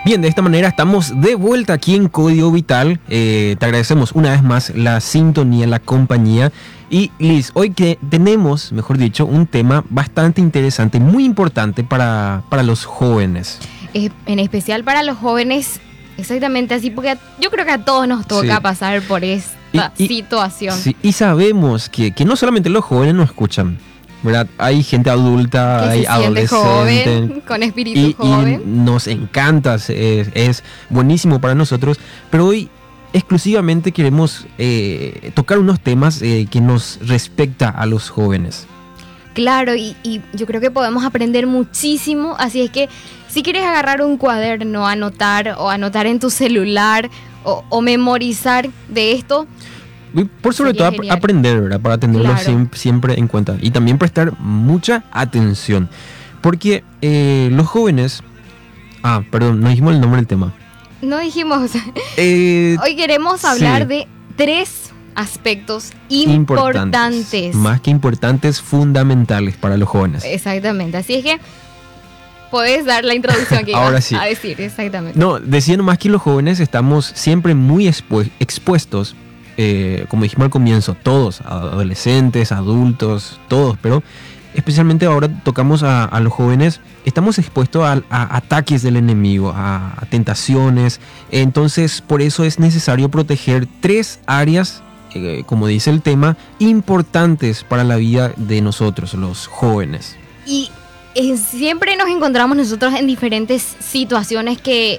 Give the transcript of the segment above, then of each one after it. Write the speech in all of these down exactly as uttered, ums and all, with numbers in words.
Bien, de esta manera estamos de vuelta aquí en Código Vital. Eh, te agradecemos una vez más la sintonía, la compañía. Y Liz, hoy que tenemos, mejor dicho, un tema bastante interesante, muy importante para, para los jóvenes. Eh, en especial para los jóvenes, exactamente así, porque yo creo que a todos nos toca Sí. pasar por esta Y- y- situación. Sí, y sabemos que, que no solamente los jóvenes nos escuchan, ¿verdad? Hay gente adulta, Que hay se siente adolescentes. joven, con espíritu Y, y joven. nos encanta, es, es buenísimo para nosotros, pero hoy exclusivamente queremos eh, tocar unos temas eh, que nos respecta a los jóvenes. Claro, y, y yo creo que podemos aprender muchísimo, así es que si quieres agarrar un cuaderno, anotar o anotar en tu celular o, o memorizar de esto, Y por sobre Sería todo ap- genial. aprender, ¿verdad? Para tenerlo Claro. siempre, siempre en cuenta. Y también prestar mucha atención. Porque eh, los jóvenes... Ah, perdón, no dijimos el nombre del tema. no dijimos, Eh, hoy queremos hablar sí. de tres aspectos importantes. importantes. Más que importantes, fundamentales para los jóvenes. Exactamente, así es que puedes dar la introducción que ibas Ahora sí. a decir, exactamente. No, decía nomás que los jóvenes estamos siempre muy expu- expuestos, eh, como dijimos al comienzo, todos, adolescentes, adultos, todos, pero especialmente ahora tocamos a, a los jóvenes, estamos expuestos a, a ataques del enemigo, a, a tentaciones, entonces por eso es necesario proteger tres áreas, eh, como dice el tema, importantes para la vida de nosotros, los jóvenes. Y eh, siempre nos encontramos nosotros en diferentes situaciones que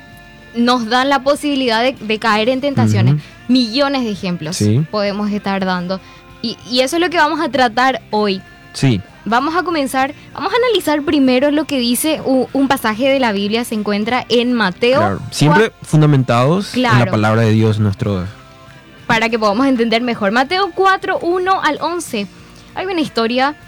nos dan la posibilidad de, de caer en tentaciones. Ujú. Millones de ejemplos Sí. podemos estar dando. Y, y eso es lo que vamos a tratar hoy. Sí, Vamos a comenzar, vamos a analizar primero lo que dice u- un pasaje de la Biblia, se encuentra en Mateo, claro, siempre fundamentados en la Claro. palabra de Dios, nuestro... para que podamos entender mejor. Mateo cuatro, uno al once. Hay una historia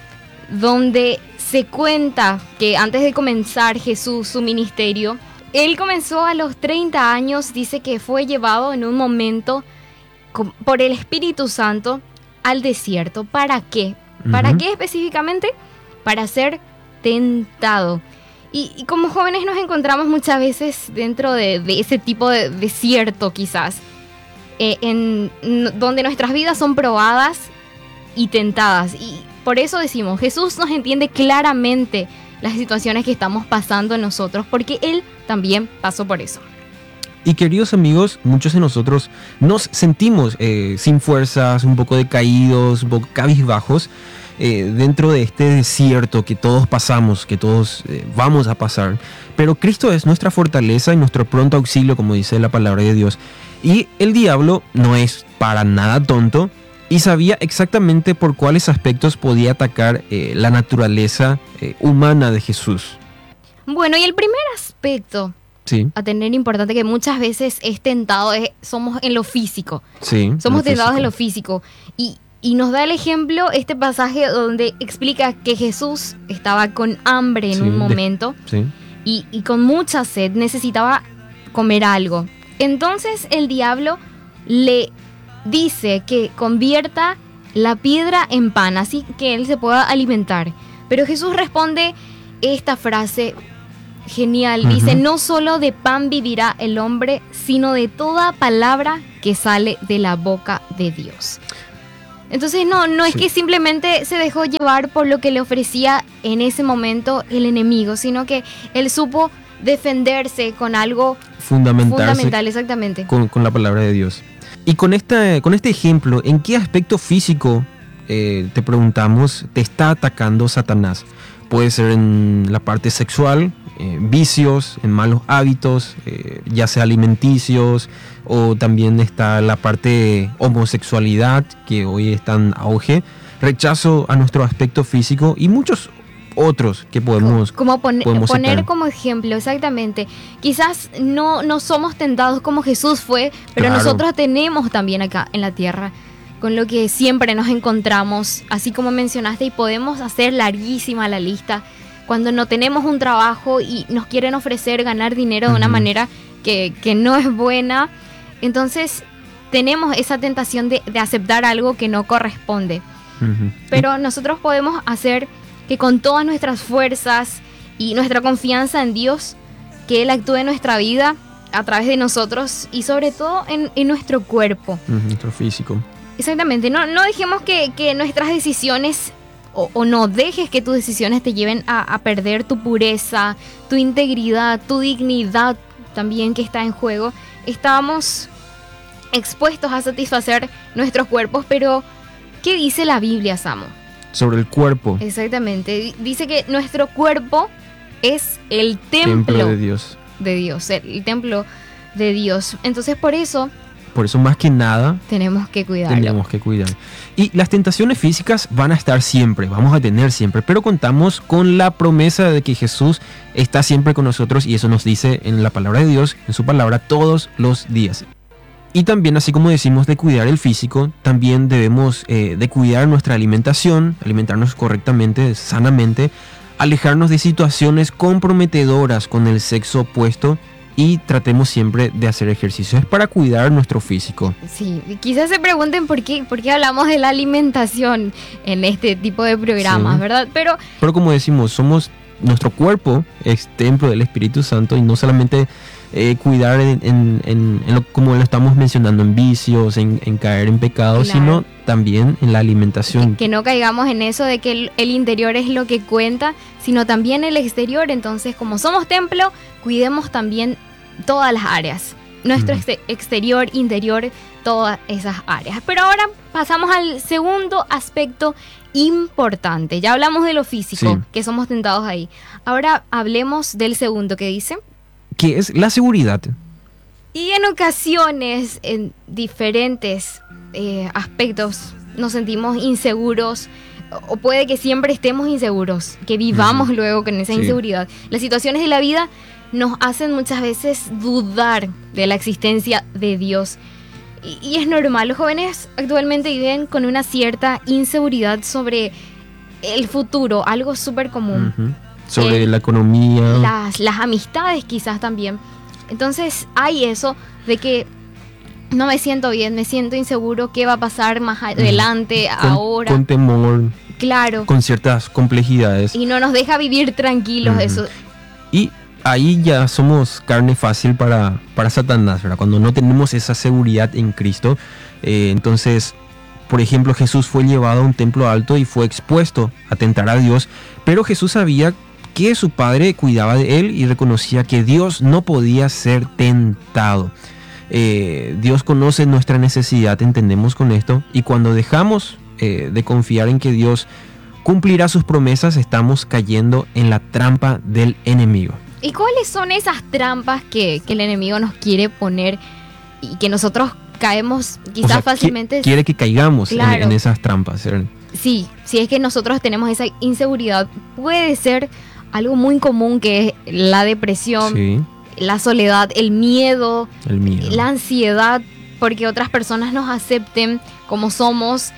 donde se cuenta que antes de comenzar Jesús su ministerio, él comenzó a los treinta años, dice que fue llevado en un momento con- por el Espíritu Santo al desierto. ¿Para qué? ¿Para Ujú. qué específicamente? Para ser tentado. Y, y como jóvenes nos encontramos muchas veces dentro de, de ese tipo de desierto quizás, eh, en, n- donde nuestras vidas son probadas y tentadas. Y por eso decimos, Jesús nos entiende claramente las situaciones que estamos pasando nosotros, porque Él también pasó por eso. Y queridos amigos, muchos de nosotros nos sentimos eh, sin fuerzas, un poco decaídos, un poco cabizbajos eh, dentro de este desierto que todos pasamos, que todos eh, vamos a pasar. Pero Cristo es nuestra fortaleza y nuestro pronto auxilio, como dice la palabra de Dios. Y el diablo no es para nada tonto y sabía exactamente por cuáles aspectos podía atacar eh, la naturaleza eh, humana de Jesús. Bueno, y el primer aspecto Sí, a tener importante que muchas veces es tentado, es, somos en lo físico. sí. Somos lo tentados en físico. lo físico. Y, y nos da el ejemplo este pasaje donde explica que Jesús estaba con hambre en Sí, un de- momento Sí. y, y con mucha sed, necesitaba comer algo. Entonces el diablo le dice que convierta la piedra en pan, así que él se pueda alimentar. Pero Jesús responde esta frase genial, Ujú. dice, no solo de pan vivirá el hombre, sino de toda palabra que sale de la boca de Dios. Entonces no, no es Sí. que simplemente se dejó llevar por lo que le ofrecía en ese momento el enemigo, sino que él supo defenderse con algo Fundamentarse fundamental, exactamente. con, con la palabra de Dios. Y con, esta, con este ejemplo, ¿en qué aspecto físico, eh, te preguntamos, te está atacando Satanás? Puede ser en la parte sexual, eh, vicios, en malos hábitos, eh, ya sea alimenticios, o también está la parte de homosexualidad, que hoy está en auge, rechazo a nuestro aspecto físico y muchos otros que podemos... Como pon- podemos poner citar. como ejemplo, exactamente. Quizás no, no somos tentados como Jesús fue, pero Claro. nosotros tenemos también acá en la tierra, con lo que siempre nos encontramos, así como mencionaste, y podemos hacer larguísima la lista. Cuando no tenemos un trabajo y nos quieren ofrecer ganar dinero de una Ujú. manera que, que no es buena, entonces tenemos esa tentación de, de aceptar algo que no corresponde. Ujú. Pero nosotros podemos hacer que con todas nuestras fuerzas y nuestra confianza en Dios que Él actúe en nuestra vida a través de nosotros y sobre todo en, en nuestro cuerpo. Uh-huh, nuestro físico. Exactamente, no, no dejemos que, que nuestras decisiones o, o no dejes que tus decisiones te lleven a, a perder tu pureza, tu integridad, tu dignidad también que está en juego. Estábamos expuestos a satisfacer nuestros cuerpos, pero ¿qué dice la Biblia, Samo? Sobre el cuerpo. Exactamente, dice que nuestro cuerpo es el templo, templo de Dios. De Dios, el, el templo de Dios. Entonces por eso... Por eso más que nada tenemos que cuidarlo. Tenemos que cuidar. Y las tentaciones físicas van a estar siempre, vamos a tener siempre, pero contamos con la promesa de que Jesús está siempre con nosotros y eso nos dice en la palabra de Dios, en su palabra, todos los días. Y también, así como decimos de cuidar el físico, también debemos eh, de cuidar nuestra alimentación, alimentarnos correctamente, sanamente, alejarnos de situaciones comprometedoras con el sexo opuesto y tratemos siempre de hacer ejercicios para cuidar nuestro físico. Sí, quizás se pregunten por qué, por qué hablamos de la alimentación en este tipo de programas, sí. ¿verdad? Pero, Pero como decimos, somos nuestro cuerpo es templo del Espíritu Santo y no solamente eh, cuidar en, en, en, en lo, como lo estamos mencionando, en vicios, en, en caer en pecado, claro. sino también en la alimentación. Que, que no caigamos en eso de que el, el interior es lo que cuenta, sino también el exterior. Entonces, como somos templo, cuidemos también todas las áreas, nuestro uh-huh. ex- exterior, interior, todas esas áreas. Pero ahora pasamos al segundo aspecto importante. Ya hablamos de lo físico, sí. que somos tentados ahí. Ahora hablemos del segundo, que dice que es la seguridad. Y en ocasiones, en diferentes eh, aspectos, nos sentimos inseguros, o puede que siempre estemos inseguros, que vivamos uh-huh. luego con esa sí. inseguridad. Las situaciones de la vida nos hacen muchas veces dudar de la existencia de Dios. Y, y es normal, los jóvenes actualmente viven con una cierta inseguridad sobre el futuro, algo súper común. Uh-huh. Sobre eh, la economía. Las, las amistades quizás también. Entonces hay eso de que no me siento bien, me siento inseguro, ¿qué va a pasar más adelante, con, ahora? Con temor. Claro. Con ciertas complejidades. Y no nos deja vivir tranquilos uh-huh. eso. Y ahí ya somos carne fácil para, para Satanás, ¿verdad? Cuando no tenemos esa seguridad en Cristo. Eh, entonces, por ejemplo, Jesús fue llevado a un templo alto y fue expuesto a tentar a Dios, pero Jesús sabía que su Padre cuidaba de él y reconocía que Dios no podía ser tentado. Eh, Dios conoce nuestra necesidad, entendemos con esto, y cuando dejamos eh, de confiar en que Dios cumplirá sus promesas, estamos cayendo en la trampa del enemigo. ¿Y cuáles son esas trampas que, que el enemigo nos quiere poner y que nosotros caemos quizás o sea, fácilmente? Quiere que caigamos claro. en, en esas trampas, ¿cierto? Sí, si es que nosotros tenemos esa inseguridad, puede ser algo muy común que es la depresión, sí. la soledad, el miedo, el miedo, la ansiedad, porque otras personas nos acepten como somos.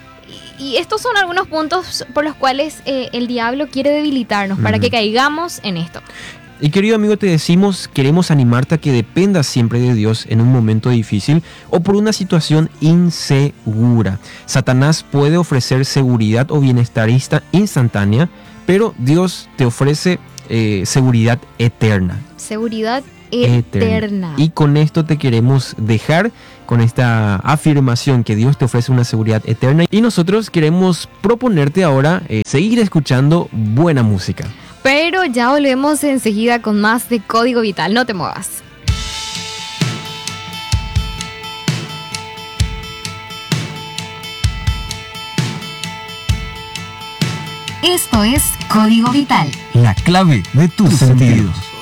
Y estos son algunos puntos por los cuales eh, el diablo quiere debilitarnos, mm. para que caigamos en esto. Y querido amigo, te decimos, queremos animarte a que dependas siempre de Dios en un momento difícil o por una situación insegura. Satanás puede ofrecer seguridad o bienestar insta- instantánea, pero Dios te ofrece eh, seguridad eterna. Seguridad eterna. eterna. Y con esto te queremos dejar con esta afirmación que Dios te ofrece una seguridad eterna. Y nosotros queremos proponerte ahora eh, seguir escuchando buena música. Pero ya volvemos enseguida con más de Código Vital. No te muevas. Esto es Código Vital. La clave de tus, tus sentidos. sentidos.